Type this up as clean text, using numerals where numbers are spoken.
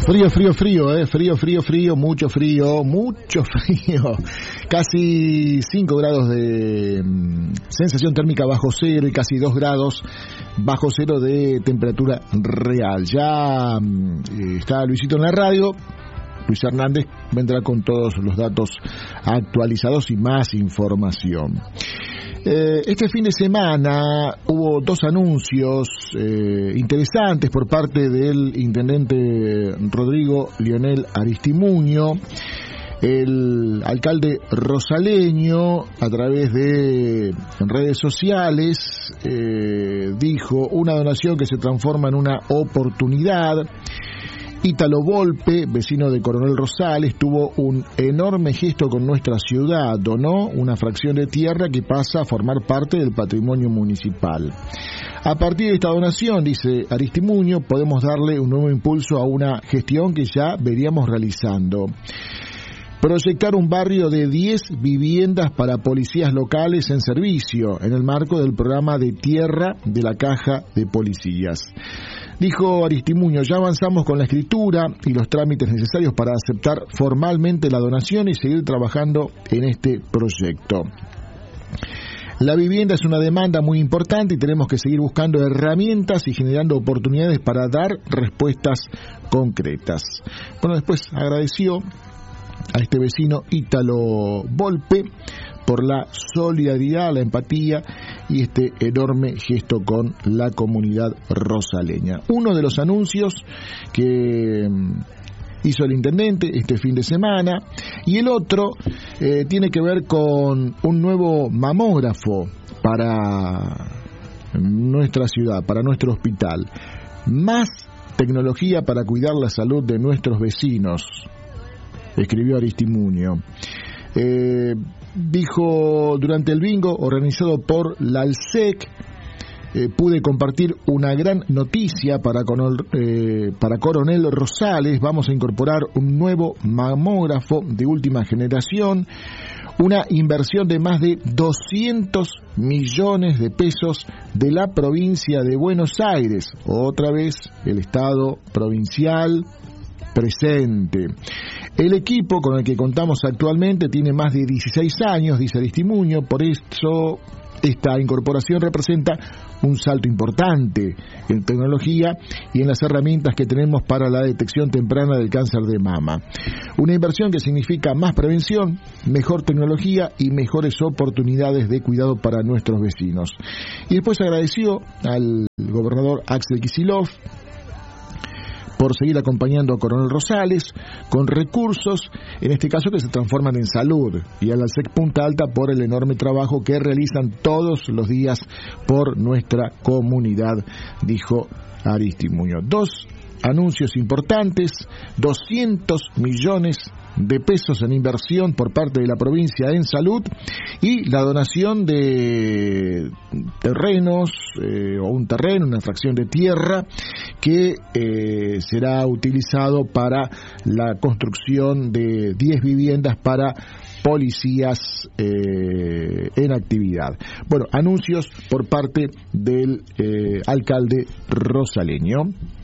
Frío, mucho frío. Casi 5 grados de sensación térmica bajo cero y casi 2 grados bajo cero de temperatura real. Ya está Luisito en la radio. Luis Hernández vendrá con todos los datos actualizados y más información. Este fin de semana hubo 2 anuncios interesantes por parte del intendente Rodrigo Lionel Aristimuño. El alcalde rosaleño, a través de redes sociales, dijo: una donación que se transforma en una oportunidad. Ítalo Volpe, vecino de Coronel Rosales, tuvo un enorme gesto con nuestra ciudad. Donó una fracción de tierra que pasa a formar parte del patrimonio municipal. A partir de esta donación, dice Aristimuño, podemos darle un nuevo impulso a una gestión que ya veníamos realizando. Proyectar un barrio de 10 viviendas para policías locales en servicio, en el marco del programa de tierra de la Caja de Policías. Dijo Aristimuño: ya avanzamos con la escritura y los trámites necesarios para aceptar formalmente la donación y seguir trabajando en este proyecto. La vivienda es una demanda muy importante y tenemos que seguir buscando herramientas y generando oportunidades para dar respuestas concretas. Bueno, después agradeció a este vecino Ítalo Volpe por la solidaridad, la empatía y este enorme gesto con la comunidad rosaleña. Uno de los anuncios que hizo el intendente este fin de semana, y el otro tiene que ver con un nuevo mamógrafo para nuestra ciudad, para nuestro hospital. Más tecnología para cuidar la salud de nuestros vecinos, escribió Aristimuño. Dijo: durante el bingo organizado por la ALSEC, pude compartir una gran noticia para Coronel Rosales. Vamos a incorporar un nuevo mamógrafo de última generación, una inversión de más de 200 millones de pesos de la provincia de Buenos Aires. Otra vez el Estado provincial presente. El equipo con el que contamos actualmente tiene más de 16 años, dice Aristimuño, por eso esta incorporación representa un salto importante en tecnología y en las herramientas que tenemos para la detección temprana del cáncer de mama. Una inversión que significa más prevención, mejor tecnología y mejores oportunidades de cuidado para nuestros vecinos. Y después agradeció al gobernador Axel Kicillof por seguir acompañando a Coronel Rosales con recursos, en este caso que se transforman en salud, y a la ALSEC Punta Alta por el enorme trabajo que realizan todos los días por nuestra comunidad, dijo Aristimuño. 2 anuncios importantes: 200 millones de pesos en inversión por parte de la provincia en salud y la donación de terrenos, o un terreno, una fracción de tierra que será utilizado para la construcción de 10 viviendas para policías en actividad. Bueno, anuncios por parte del alcalde rosaleño.